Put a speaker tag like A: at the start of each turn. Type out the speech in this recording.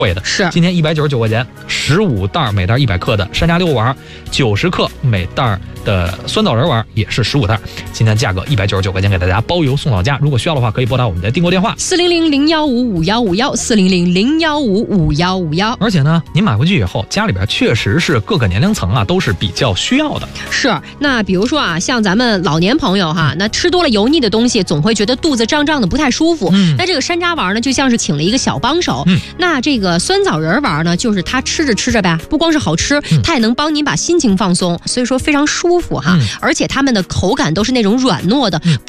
A: 贵的。
B: 是
A: 今天199块钱，15袋每袋100克的山楂溜丸，90克每袋的酸枣仁丸也是15袋，今天价格199块钱给大家包邮送到家。如果需要的话，可以拨打我们的订购电话
B: 400-015-5151，400-015-5151。
A: 而且呢，您买回去以后，家里边确实是各个年龄层啊都是比较需要的。
B: 是，那比如说啊，像咱们老年朋友哈，那吃多了油腻的东西，总会觉得肚子胀胀的不太舒服。那这个山楂丸呢，就像是请了一个小帮手。那这个酸枣仁丸呢，就是它吃着吃着呗，不光是好吃，它也能帮您把心情放松，所以说非常舒服哈。而且它们的口感都是那种软糯的，